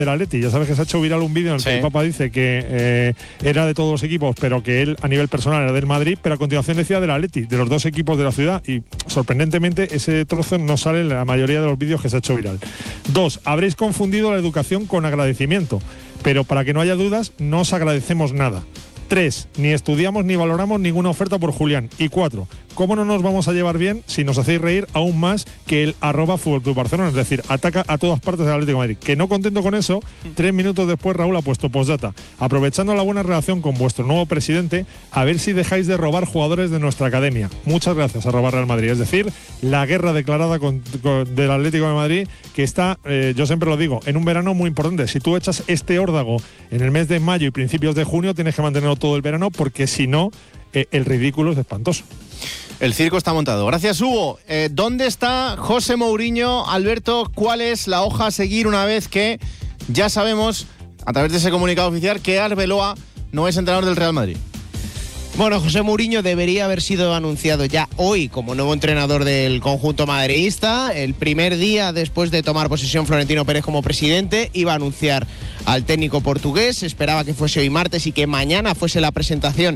del Atleti. Ya sabes que se ha hecho viral un vídeo en el que el Papa dice que era de todos los equipos, pero que él a nivel personal era del Madrid, pero a continuación decía del Atleti, de los dos equipos de la ciudad, y sorprendentemente ese trozo no sale en la mayoría de los vídeos que se ha hecho viral. 2. Habréis confundido la educación con agradecimiento, pero para que no haya dudas, no os agradecemos nada. 3. Ni estudiamos ni valoramos ninguna oferta por Julián. Y 4. ¿Cómo no nos vamos a llevar bien si nos hacéis reír aún más que el @FútbolClub Barcelona? Es decir, ataca a todas partes del Atlético de Madrid. Que no contento con eso, 3 minutos después Raúl ha puesto postdata. Aprovechando la buena relación con vuestro nuevo presidente, a ver si dejáis de robar jugadores de nuestra academia. Muchas gracias, @Real Madrid. Es decir, la guerra declarada del Atlético de Madrid, que está, yo siempre lo digo, en un verano muy importante. Si tú echas este órdago en el mes de mayo y principios de junio, tienes que mantenerlo todo el verano, porque si no, el ridículo es espantoso. El circo está montado. Gracias, Hugo. ¿Dónde está José Mourinho? Alberto, ¿cuál es la hoja a seguir una vez que ya sabemos, a través de ese comunicado oficial, que Arbeloa no es entrenador del Real Madrid? Bueno, José Mourinho debería haber sido anunciado ya hoy como nuevo entrenador del conjunto madridista. El primer día después de tomar posesión Florentino Pérez como presidente, iba a anunciar al técnico portugués. Se esperaba que fuese hoy martes y que mañana fuese la presentación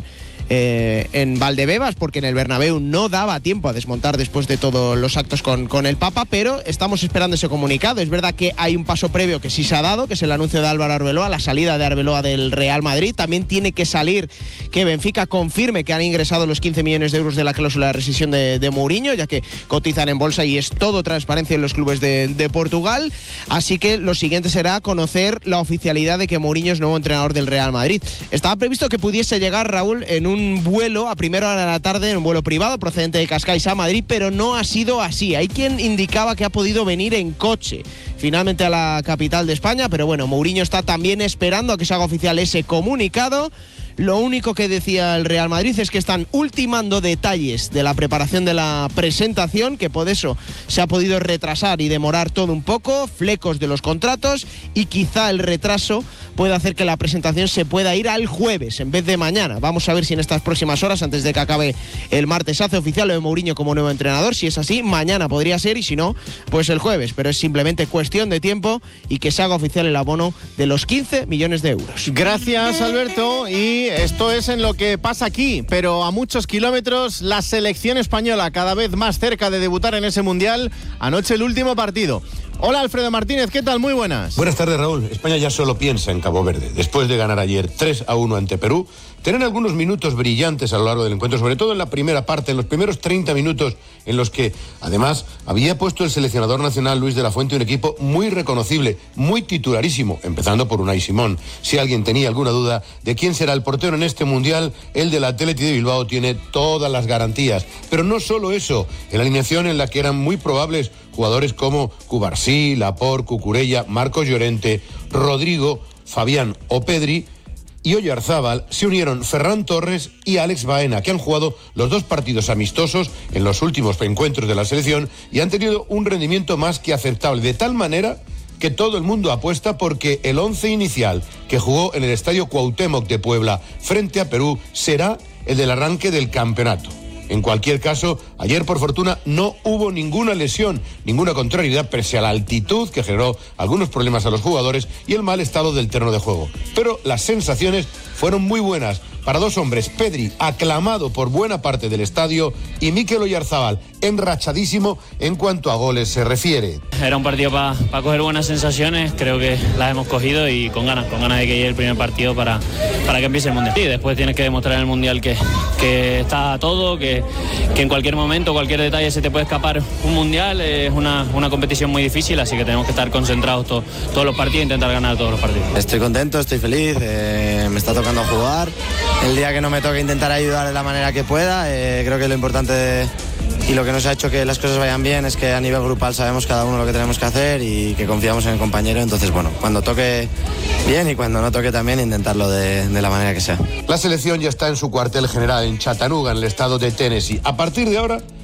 en Valdebebas, porque en el Bernabéu no daba tiempo a desmontar después de todos los actos con el Papa, pero estamos esperando ese comunicado. Es verdad que hay un paso previo que sí se ha dado, que es el anuncio de Álvaro Arbeloa, la salida de Arbeloa del Real Madrid. También tiene que salir que Benfica confirme que han ingresado los 15 millones de euros de la cláusula de rescisión de Mourinho, ya que cotizan en bolsa y es todo transparencia en los clubes de Portugal. Así que lo siguiente será conocer la oficialidad de que Mourinho es nuevo entrenador del Real Madrid. Estaba previsto que pudiese llegar, Raúl, en un vuelo a primera hora de la tarde, en un vuelo privado procedente de Cascais a Madrid, pero no ha sido así. Hay quien indicaba que ha podido venir en coche finalmente a la capital de España, pero bueno, Mourinho está también esperando a que se haga oficial ese comunicado. Lo único que decía el Real Madrid es que están ultimando detalles de la preparación de la presentación, que por eso se ha podido retrasar y demorar todo un poco, flecos de los contratos, y quizá el retraso puede hacer que la presentación se pueda ir al jueves en vez de mañana. Vamos a ver si en estas próximas horas, antes de que acabe el martes, se hace oficial lo de Mourinho como nuevo entrenador. Si es así, mañana podría ser, y si no, pues el jueves. Pero es simplemente cuestión de tiempo y que se haga oficial el abono de los 15 millones de euros. Gracias, Alberto. Y esto es en lo que pasa aquí, pero a muchos kilómetros, la selección española cada vez más cerca de debutar en ese Mundial. Anoche el último partido. Hola, Alfredo Martínez, ¿qué tal? Muy buenas. Buenas tardes, Raúl. España ya solo piensa en Cabo Verde. Después de ganar ayer 3-1 ante Perú, tener algunos minutos brillantes a lo largo del encuentro, sobre todo en la primera parte, en los primeros 30 minutos, en los que, además, había puesto el seleccionador nacional Luis de la Fuente un equipo muy reconocible, muy titularísimo, empezando por Unai Simón. Si alguien tenía alguna duda de quién será el portero en este Mundial, el del Athletic de Bilbao tiene todas las garantías. Pero no solo eso, en la alineación en la que eran muy probables jugadores como Cubarsí, Laporte, Cucurella, Marcos Llorente, Rodrigo, Fabián o Pedri y Oyarzábal, se unieron Ferran Torres y Alex Baena, que han jugado los dos partidos amistosos en los últimos encuentros de la selección y han tenido un rendimiento más que aceptable, de tal manera que todo el mundo apuesta porque el 11 inicial que jugó en el Estadio Cuauhtémoc de Puebla frente a Perú será el del arranque del campeonato. En cualquier caso, ayer por fortuna no hubo ninguna lesión, ninguna contrariedad, pese a la altitud que generó algunos problemas a los jugadores y el mal estado del terreno de juego. Pero las sensaciones fueron muy buenas para dos hombres, Pedri, aclamado por buena parte del estadio, y Mikel Oyarzábal, enrachadísimo en cuanto a goles se refiere. Era un partido para coger buenas sensaciones, creo que las hemos cogido y con ganas de que llegue el primer partido para que empiece el Mundial. Y después tienes que demostrar en el Mundial que está todo, que en cualquier momento, cualquier detalle se te puede escapar un Mundial. Es una competición muy difícil, así que tenemos que estar concentrados todos los partidos e intentar ganar todos los partidos. Estoy contento, estoy feliz, me está tocando jugar. El día que no me toque intentar ayudar de la manera que pueda, creo que lo importante y lo que nos ha hecho que las cosas vayan bien es que a nivel grupal sabemos cada uno lo que tenemos que hacer y que confiamos en el compañero. Entonces, bueno, cuando toque bien y cuando no toque también intentarlo de la manera que sea. La selección ya está en su cuartel general en Chattanooga, en el estado de Tennessee. A partir de ahora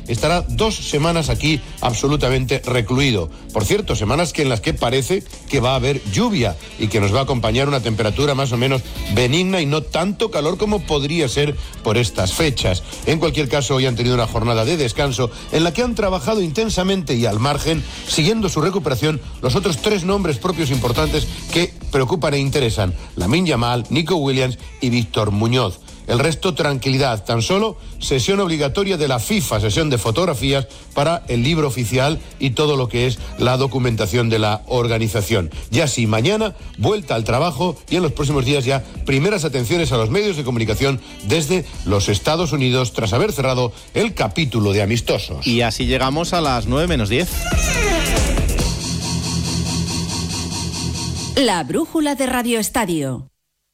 estará 2 semanas aquí absolutamente recluido. Por cierto, semanas en las que parece que va a haber lluvia y que nos va a acompañar una temperatura más o menos benigna y no tanto calor como podría ser por estas fechas. En cualquier caso, hoy han tenido una jornada de descanso en la que han trabajado intensamente y al margen, siguiendo su recuperación, los otros 3 nombres propios importantes que preocupan e interesan: Lamine Yamal, Nico Williams y Víctor Muñoz. El resto, tranquilidad. Tan solo sesión obligatoria de la FIFA, sesión de fotografías para el libro oficial y todo lo que es la documentación de la organización. Ya sí, mañana, vuelta al trabajo y en los próximos días ya primeras atenciones a los medios de comunicación desde los Estados Unidos tras haber cerrado el capítulo de amistosos. Y así llegamos a las 9 menos 10. La brújula de Radio Estadio.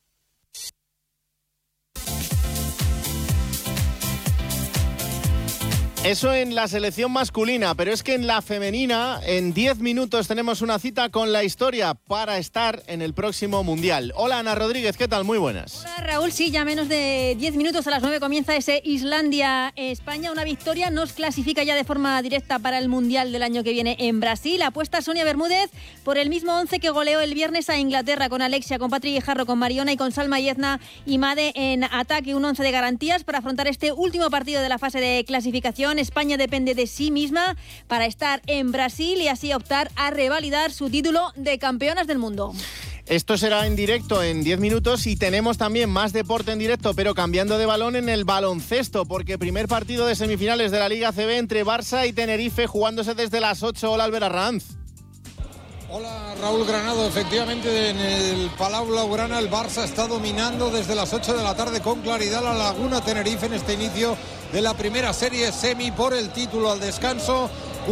Eso en la selección masculina, pero es que en la femenina, en 10 minutos tenemos una cita con la historia para estar en el próximo Mundial. Hola, Ana Rodríguez, ¿qué tal? Muy buenas. Hola, Raúl. Sí, ya menos de 10 minutos, a las 9 comienza ese Islandia-España. Una victoria nos clasifica ya de forma directa para el Mundial del año que viene en Brasil. Apuesta Sonia Bermúdez por el mismo 11 que goleó el viernes a Inglaterra, con Alexia, con Patri Guijarro, con Mariona y con Salma Yezna y Made en ataque. Un 11 de garantías para afrontar este último partido de la fase de clasificación. España depende de sí misma para estar en Brasil y así optar a revalidar su título de campeonas del mundo. Esto será en directo en 10 minutos y tenemos también más deporte en directo, pero cambiando de balón en el baloncesto, porque primer partido de semifinales de la Liga ACB entre Barça y Tenerife, jugándose desde las 8. Hola, Albert Arranz. Hola, Raúl Granado. Efectivamente, en el Palau Blaugrana el Barça está dominando desde las 8 de la tarde con claridad la Laguna Tenerife en este inicio de la primera serie semi por el título al descanso.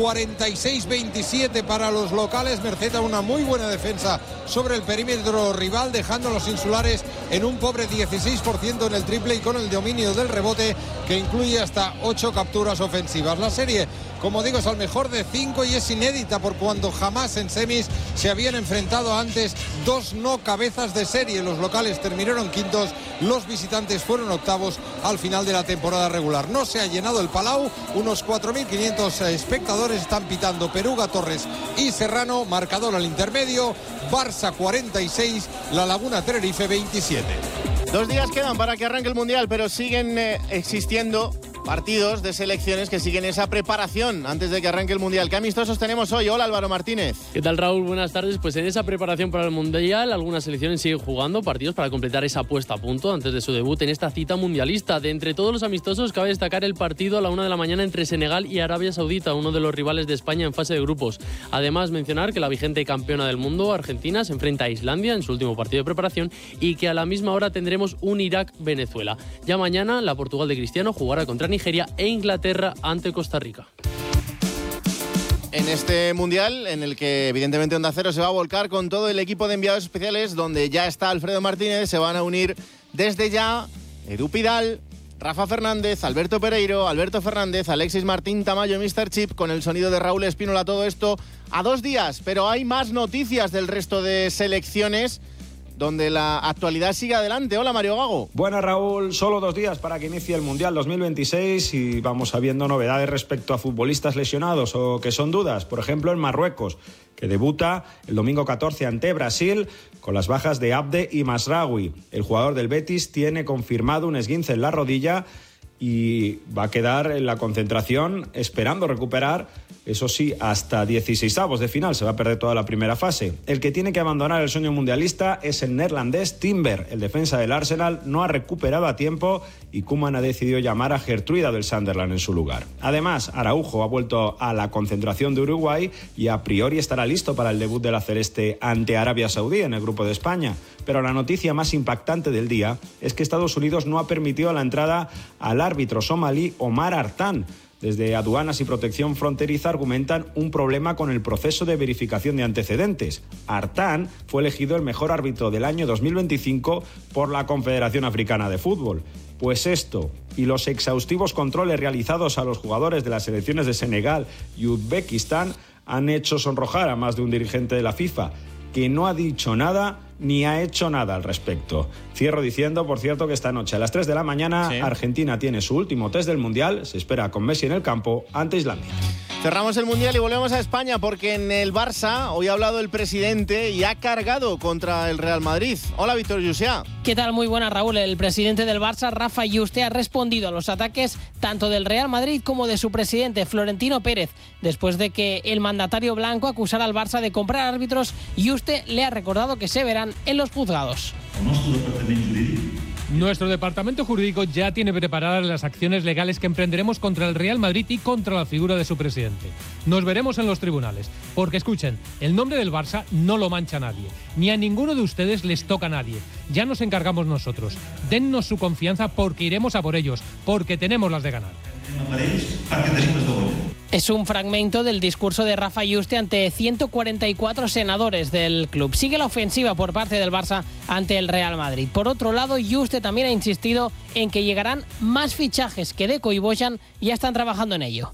46-27 para los locales, merced a una muy buena defensa sobre el perímetro rival, dejando a los insulares en un pobre 16% en el triple y con el dominio del rebote, que incluye hasta 8 capturas ofensivas. La serie, como digo, es al mejor de 5 y es inédita por cuando jamás en semis se habían enfrentado antes 2 no cabezas de serie. Los locales terminaron quintos, los visitantes fueron octavos al final de la temporada regular. No se ha llenado el Palau, unos 4.500 espectadores están pitando Peruga, Torres y Serrano. Marcador al intermedio, Barça 46, La Laguna Tenerife 27. 2 días quedan para que arranque el Mundial, pero siguen existiendo partidos de selecciones que siguen esa preparación antes de que arranque el Mundial. ¿Qué amistosos tenemos hoy? Hola, Álvaro Martínez. ¿Qué tal, Raúl? Buenas tardes. Pues en esa preparación para el Mundial, algunas selecciones siguen jugando partidos para completar esa puesta a punto antes de su debut en esta cita mundialista. De entre todos los amistosos, cabe destacar el partido a la 1 de la mañana entre Senegal y Arabia Saudita, uno de los rivales de España en fase de grupos. Además, mencionar que la vigente campeona del mundo, Argentina, se enfrenta a Islandia en su último partido de preparación y que a la misma hora tendremos un Irak-Venezuela. Ya mañana, la Portugal de Cristiano jugará contra Nigeria e Inglaterra ante Costa Rica. En este Mundial, en el que evidentemente Onda Cero se va a volcar con todo el equipo de enviados especiales, donde ya está Alfredo Martínez, se van a unir desde ya Edu Pidal, Rafa Fernández, Alberto Pereiro, Alberto Fernández, Alexis Martín Tamayo, Mr. Chip, con el sonido de Raúl Espínola. Todo esto a 2 días, pero hay más noticias del resto de selecciones donde la actualidad sigue adelante. Hola, Mario Gago. Buenas, Raúl. Solo 2 días para que inicie el Mundial 2026 y vamos sabiendo novedades respecto a futbolistas lesionados o que son dudas. Por ejemplo, en Marruecos, que debuta el domingo 14 ante Brasil con las bajas de Abde y Masraoui. El jugador del Betis tiene confirmado un esguince en la rodilla y va a quedar en la concentración esperando recuperar, eso sí, hasta 16avos de final. Se va a perder toda la primera fase. El que tiene que abandonar el sueño mundialista es el neerlandés Timber. El defensa del Arsenal no ha recuperado a tiempo y Koeman ha decidido llamar a Gertruida del Sunderland en su lugar. Además, Araujo ha vuelto a la concentración de Uruguay y a priori estará listo para el debut de la Celeste ante Arabia Saudí en el grupo de España. Pero la noticia más impactante del día es que Estados Unidos no ha permitido la entrada al árbitro somalí Omar Artan. Desde Aduanas y Protección Fronteriza argumentan un problema con el proceso de verificación de antecedentes. Artan fue elegido el mejor árbitro del año 2025 por la Confederación Africana de Fútbol. Pues esto y los exhaustivos controles realizados a los jugadores de las selecciones de Senegal y Uzbekistán han hecho sonrojar a más de un dirigente de la FIFA. que no ha dicho nada ni ha hecho nada al respecto. Cierro diciendo, por cierto, que esta noche a las 3 de la mañana Argentina tiene su último test del Mundial, se espera con Messi en el campo ante Islandia. Cerramos el Mundial y volvemos a España porque en el Barça hoy ha hablado el presidente y ha cargado contra el Real Madrid. Hola, Víctor Yusia. ¿Qué tal? Muy buenas, Raúl. El presidente del Barça, Rafa Yuste, ha respondido a los ataques tanto del Real Madrid como de su presidente, Florentino Pérez. Después de que el mandatario blanco acusara al Barça de comprar árbitros, Yuste le ha recordado que se verán en los juzgados. Nuestro departamento jurídico ya tiene preparadas las acciones legales que emprenderemos contra el Real Madrid y contra la figura de su presidente. Nos veremos en los tribunales, porque escuchen, el nombre del Barça no lo mancha nadie, ni a ninguno de ustedes les toca a nadie. Ya nos encargamos nosotros. Dennos su confianza porque iremos a por ellos, porque tenemos las de ganar. Es un fragmento del discurso de Rafa Yuste ante 144 senadores del club. Sigue la ofensiva por parte del Barça ante el Real Madrid. Por otro lado, Yuste también ha insistido en que llegarán más fichajes, que Deco y Bojan ya están trabajando en ello.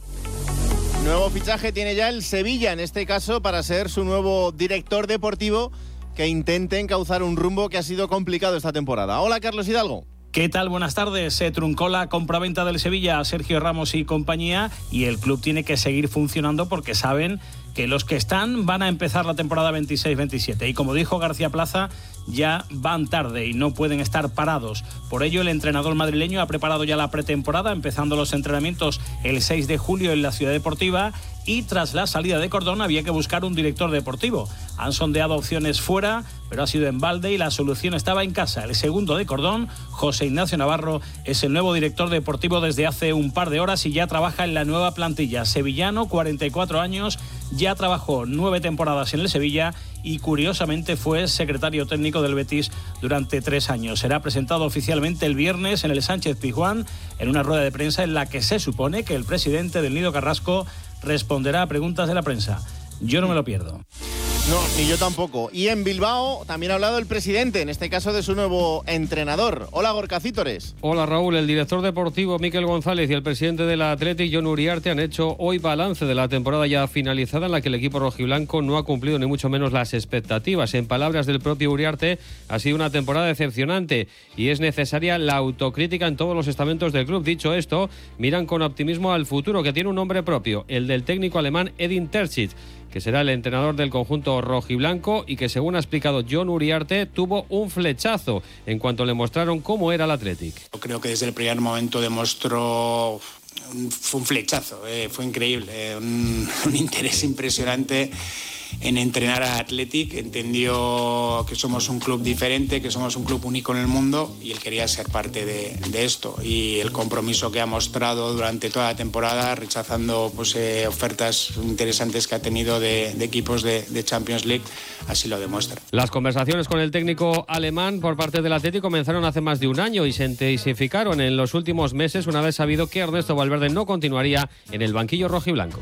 Nuevo fichaje tiene ya el Sevilla, en este caso para ser su nuevo director deportivo, que intente encauzar un rumbo que ha sido complicado esta temporada. Hola, Carlos Hidalgo. ¿Qué tal? Buenas tardes. Se truncó la compraventa del Sevilla a Sergio Ramos y compañía y el club tiene que seguir funcionando porque saben que los que están van a empezar la temporada 26-27 y como dijo García Plaza, ya van tarde y no pueden estar parados. Por ello el entrenador madrileño ha preparado ya la pretemporada, empezando los entrenamientos el 6 de julio en la Ciudad Deportiva y tras la salida de Cordón había que buscar un director deportivo. Han sondeado opciones fuera, pero ha sido en balde y la solución estaba en casa. El segundo de Cordón, José Ignacio Navarro, es el nuevo director deportivo desde hace un par de horas y ya trabaja en la nueva plantilla. Sevillano, 44 años, ya trabajó 9 temporadas en el Sevilla y curiosamente fue secretario técnico del Betis durante 3 años. Será presentado oficialmente el viernes en el Sánchez Pizjuán en una rueda de prensa en la que se supone que el presidente del Nido Carrasco responderá a preguntas de la prensa. Yo no me lo pierdo. No, ni yo tampoco. Y en Bilbao también ha hablado el presidente, en este caso de su nuevo entrenador. Hola, Gorka Cítores. Hola, Raúl. El director deportivo Mikel González y el presidente del Athletic, Jon Uriarte, han hecho hoy balance de la temporada ya finalizada en la que el equipo rojiblanco no ha cumplido ni mucho menos las expectativas. En palabras del propio Uriarte, ha sido una temporada decepcionante y es necesaria la autocrítica en todos los estamentos del club. Dicho esto, miran con optimismo al futuro, que tiene un nombre propio, el del técnico alemán Edin Terzic, que será el entrenador del conjunto rojiblanco y que, según ha explicado Jon Uriarte, tuvo un flechazo en cuanto le mostraron cómo era el Athletic. Creo que desde el primer momento demostró, fue un flechazo, fue increíble, un interés impresionante en entrenar a Athletic. Entendió que somos un club diferente, que somos un club único en el mundo y él quería ser parte de esto, y el compromiso que ha mostrado durante toda la temporada, rechazando ofertas interesantes que ha tenido de equipos de Champions League, así lo demuestra. Las conversaciones con el técnico alemán por parte del Athletic comenzaron hace más de un año y se intensificaron en los últimos meses una vez sabido que Ernesto Valverde no continuaría en el banquillo rojiblanco.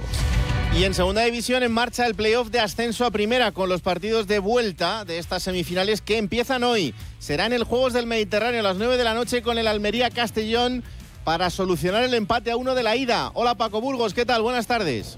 Y en segunda división en marcha el playoff de ascenso a primera con los partidos de vuelta de estas semifinales que empiezan hoy. Será en el Juegos del Mediterráneo a las 9 de la noche con el Almería Castellón para solucionar el empate a 1 de la ida. Hola, Paco Burgos, ¿qué tal? Buenas tardes.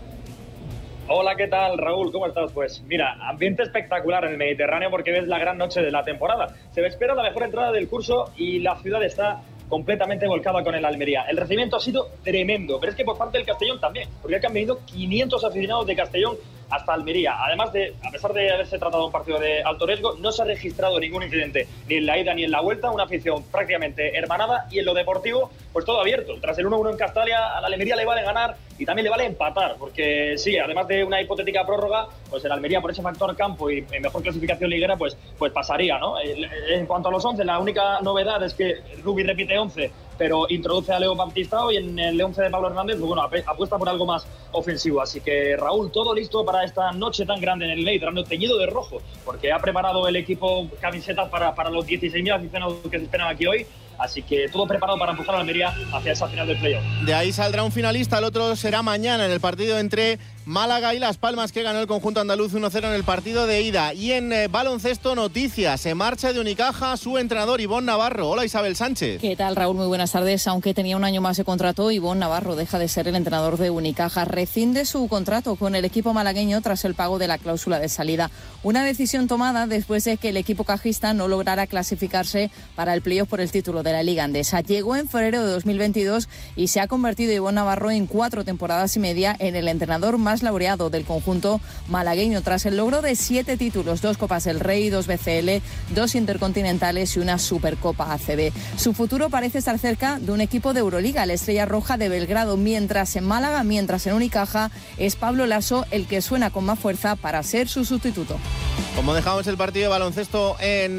Hola, ¿qué tal, Raúl? ¿Cómo estás? Pues mira, ambiente espectacular en el Mediterráneo porque ves la gran noche de la temporada. Se espera la mejor entrada del curso y la ciudad está completamente volcada con el Almería. El recibimiento ha sido tremendo, pero es que por parte del Castellón también, porque han venido 500 aficionados de Castellón hasta Almería. Además de, a pesar de haberse tratado de un partido de alto riesgo, no se ha registrado ningún incidente, ni en la ida ni en la vuelta, una afición prácticamente hermanada y en lo deportivo, pues todo abierto. Tras el 1-1 en Castalia, a la Almería le vale ganar y también le vale empatar, porque sí, además de una hipotética prórroga, pues el Almería por ese factor campo y mejor clasificación liguera, pues pasaría, ¿no? En cuanto a los 11, la única novedad es que Rubi repite 11, pero introduce a Leo Baptistao y en el 11 de Pablo Hernández, pues bueno, apuesta por algo más ofensivo. Así que, Raúl, todo listo para esta noche tan grande en el Mediterráneo, teñido de rojo, porque ha preparado el equipo camisetas para los 16.000 aficionados que se esperan aquí hoy. Así que todo preparado para empujar a Almería hacia esa final del playoff. De ahí saldrá un finalista, el otro será mañana en el partido entre Málaga y Las Palmas, que ganó el conjunto andaluz 1-0 en el partido de ida. Y en baloncesto, noticias. Se marcha de Unicaja su entrenador Ivonne Navarro. Hola, Isabel Sánchez. ¿Qué tal, Raúl? Muy buenas tardes. Aunque tenía un año más de contrato, Ivonne Navarro deja de ser el entrenador de Unicaja. Rescinde su contrato con el equipo malagueño tras el pago de la cláusula de salida. Una decisión tomada después de que el equipo cajista no lograra clasificarse para el playoff por el título de la Liga Andesa. Llegó en febrero de 2022 y se ha convertido Ivonne Navarro en 4 temporadas y media en el entrenador más laureado del conjunto malagueño tras el logro de 7 títulos, 2 Copas del Rey, 2 BCL, 2 Intercontinentales y una Supercopa ACB. Su futuro parece estar cerca de un equipo de Euroliga, la Estrella Roja de Belgrado, mientras en Málaga, mientras en Unicaja, es Pablo Laso el que suena con más fuerza para ser su sustituto. Como dejamos el partido de baloncesto en